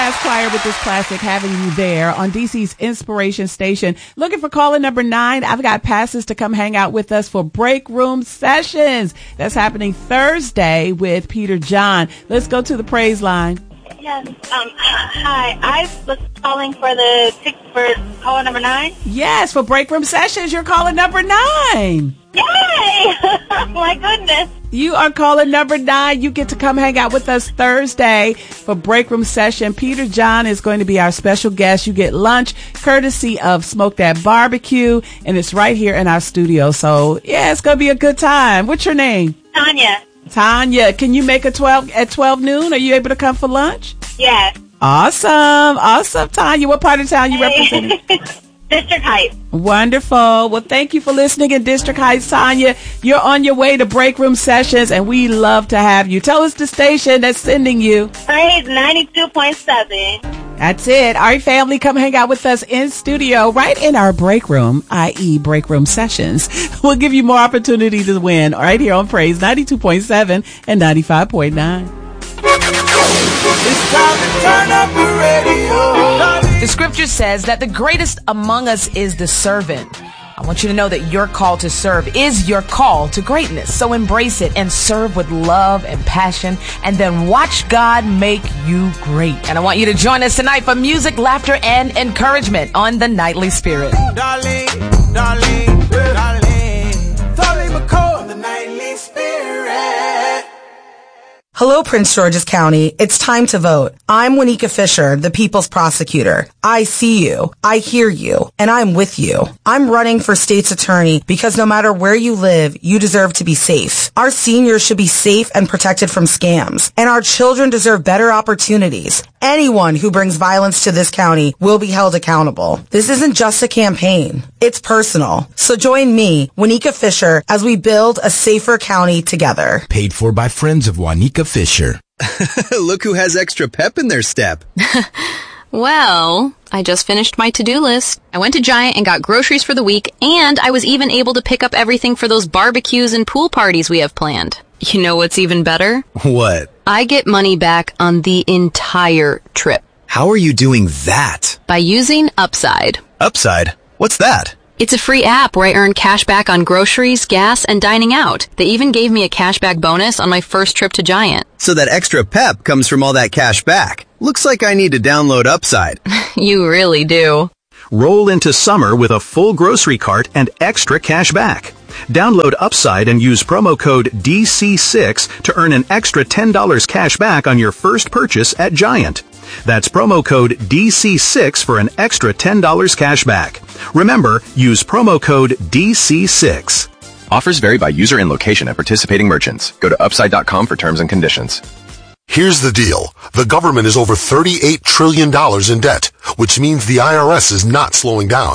Jazz Choir with this classic, Having You There, on DC's Inspiration Station. Looking for caller number 9. I've got passes to come hang out with us for Break Room Sessions. That's happening Thursday with Peter John. Let's go to the praise line. Yes. Hi. I was calling for the ticket for caller number 9. Yes, for Break Room Sessions, you're caller number 9. Yay! My goodness. You are caller number 9. You get to come hang out with us Thursday for Break Room Session. Peter John is going to be our special guest. You get lunch courtesy of Smoke That Barbecue, and it's right here in our studio. So, yeah, it's going to be a good time. What's your name? Tanya, can you make at 12 noon? Are you able to come for lunch? Yes. Awesome, Tanya. What part of town you representing? District Heights. Wonderful. Well, thank you for listening in District Heights, Tanya. You're on your way to Break Room Sessions, and we love to have you. Tell us the station that's sending you. Praise 92.7. That's it. All right, family, come hang out with us in studio right in our break room, i.e. Break Room Sessions. We'll give you more opportunity to win right here on Praise 92.7 and 95.9. It's time to turn up the radio. The scripture says that the greatest among us is the servant. I want you to know that your call to serve is your call to greatness. So embrace it and serve with love and passion, and then watch God make you great. And I want you to join us tonight for music, laughter, and encouragement on The Nightly Spirit. Darling, Tommy McCall on The Nightly Spirit. Hello, Prince George's County. It's time to vote. I'm Wanika Fisher, the People's Prosecutor. I see you, I hear you, and I'm with you. I'm running for state's attorney because no matter where you live, you deserve to be safe. Our seniors should be safe and protected from scams, and our children deserve better opportunities. Anyone who brings violence to this county will be held accountable. This isn't just a campaign. It's personal. So join me, Wanika Fisher, as we build a safer county together. Paid for by friends of Wanika Fisher. Look who has extra pep in their step. Well, I just finished my to-do list. I went to Giant and got groceries for the week, and I was even able to pick up everything for those barbecues and pool parties we have planned. You know what's even better? What? I get money back on the entire trip. How are you doing that? By using Upside. Upside? What's that? It's a free app where I earn cash back on groceries, gas, and dining out. They even gave me a cashback bonus on my first trip to Giant. So that extra pep comes from all that cash back. Looks like I need to download Upside. You really do. Roll into summer with a full grocery cart and extra cash back. Download Upside and use promo code DC6 to earn an extra $10 cash back on your first purchase at Giant. That's promo code DC6 for an extra $10 cash back. Remember, use promo code DC6. Offers vary by user and location at participating merchants. Go to upside.com for terms and conditions. Here's the deal. The government is over $38 trillion in debt, which means the IRS is not slowing down.